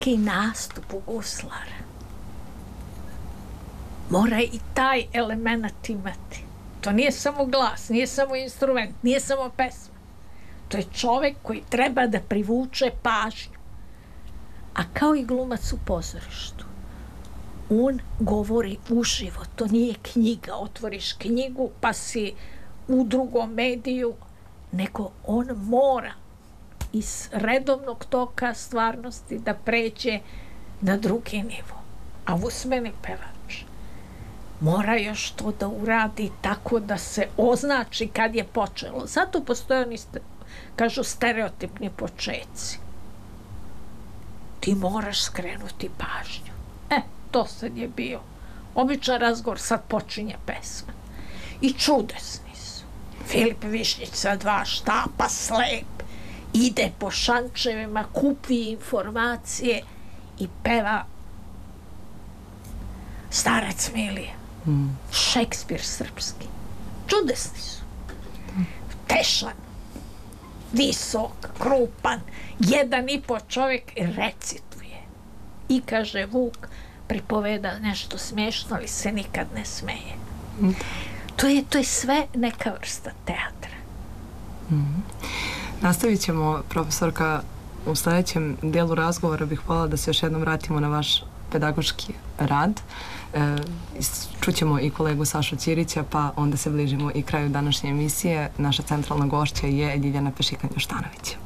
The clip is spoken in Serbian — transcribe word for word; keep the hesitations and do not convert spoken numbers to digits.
svaki nastup u guslara mora i taj element imati. To nije samo glas, nije samo instrument, nije samo pesma. To je čovek koji treba da privuče pažnju. A kao i glumac u pozorištu, on govori uživo, to nije knjiga, otvoriš knjigu pa si u drugom mediju, nego on mora iz redovnog toka stvarnosti da pređe na drugi nivo. A usmeni pevač mora još to da uradi tako da se označi kad je počelo. Zato postoje oni, kažu, stereotipni počeci. Ti moraš skrenuti pažnju. E, to sad je bio običan razgovor, sad počinje pesma. I čudesni su. Filip Višnjić sa dva štapa, slep, ide po šančevima, kupi informacije i peva Starac Milija. Mm. Šekspir srpski. Čudesni su. Tešan, visok, krupan, jedan i po čovjek recituje. I kaže Vuk, pripoveda nešto smiješno, ali se nikad ne smeje. Mm. To je, to je sve neka vrsta teatra. Mm. Nastavit ćemo, profesorka, u sljedećem dijelu razgovora bih voljela da se još jednom vratimo na vaš pedagoški rad. E, čućemo i kolegu Sašu Ćirića, pa onda se bližimo i kraju današnje emisije. Naša centralna gošća je Ljiljana Pešikanj-Joštanović.